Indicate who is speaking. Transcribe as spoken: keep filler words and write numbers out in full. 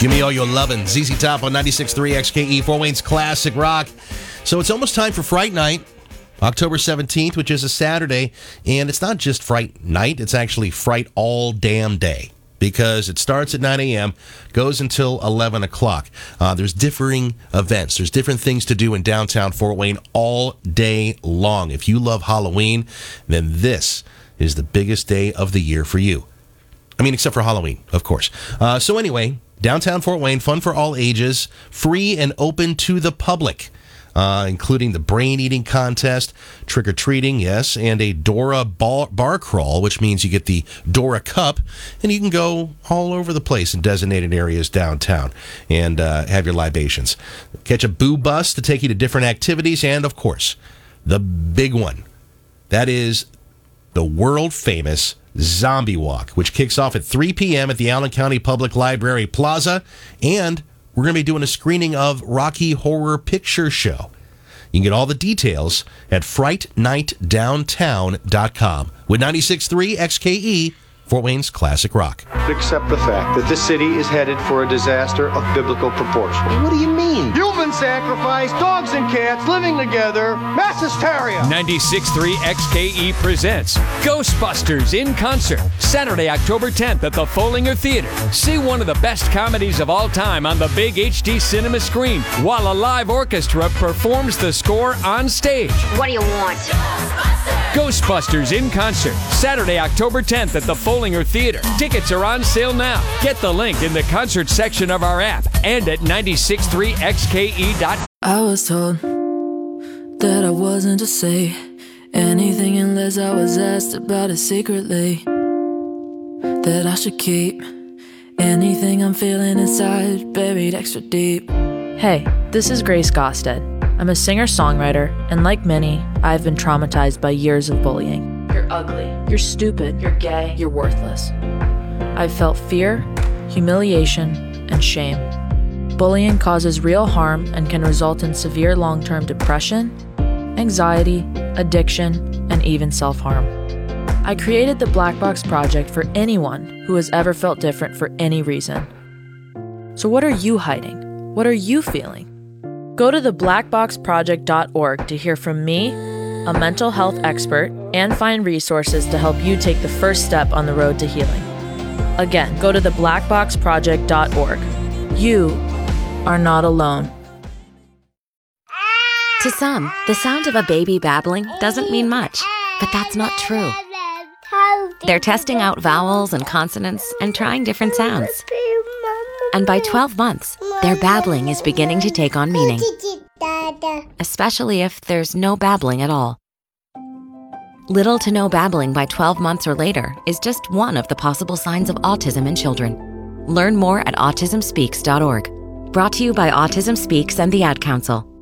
Speaker 1: Give me all your lovin'. Z Z Top on ninety-six point three X K E, Fort Wayne's classic rock. So it's almost time for Fright Night, October seventeenth, which is a Saturday. And it's not just Fright Night, it's actually Fright all damn day, because it starts at nine a.m., goes until eleven o'clock. Uh, there's differing events. There's different things to do in downtown Fort Wayne all day long. If you love Halloween, then this is the biggest day of the year for you. I mean, except for Halloween, of course. Uh, so anyway, downtown Fort Wayne, fun for all ages, free and open to the public, uh, including the brain-eating contest, trick-or-treating, yes, and a Dora bar, bar crawl, which means you get the Dora Cup, and you can go all over the place in designated areas downtown and uh, have your libations. Catch a boo bus to take you to different activities, and, of course, the big one. That is the world-famous Zombie Walk, which kicks off at three p.m. at the Allen County Public Library Plaza, and we're going to be doing a screening of Rocky Horror Picture Show. You can get all the details at fright night downtown dot com. With ninety-six point three X K E, Fort Wayne's classic rock.
Speaker 2: Accept the fact that this city is headed for a disaster of biblical proportion.
Speaker 3: What do you mean?
Speaker 2: Human sacrifice, dogs and cats living together, mass hysteria.
Speaker 4: ninety-six point three X K E presents Ghostbusters in concert, Saturday, October tenth at the Follinger Theater. See one of the best comedies of all time on the big H D cinema screen, while a live orchestra performs the score on stage.
Speaker 5: What do you want?
Speaker 4: Ghostbusters in concert, Saturday, October tenth at the Follinger Theater. Tickets are on sale now. Get the link in the concert section of our app and at ninety-six point three X K E dot com.
Speaker 6: I was told that I wasn't to say anything unless I was asked about it secretly. That I should keep anything I'm feeling inside buried extra deep.
Speaker 7: Hey, this is Grace Gosted. I'm a singer-songwriter, and like many, I've been traumatized by years of bullying. You're ugly. You're stupid. You're gay. You're worthless. I've felt fear, humiliation, and shame. Bullying causes real harm and can result in severe long-term depression, anxiety, addiction, and even self-harm. I created the Black Box Project for anyone who has ever felt different for any reason. So what are you hiding? What are you feeling? Go to the black box project dot org to hear from me, a mental health expert, and find resources to help you take the first step on the road to healing. Again, go to the black box project dot org. You are not alone.
Speaker 8: To some, the sound of a baby babbling doesn't mean much, but that's not true. They're testing out vowels and consonants and trying different sounds. And by twelve months, their babbling is beginning to take on meaning, especially if there's no babbling at all. Little to no babbling by twelve months or later is just one of the possible signs of autism in children. Learn more at autism speaks dot org. Brought to you by Autism Speaks and the Ad Council.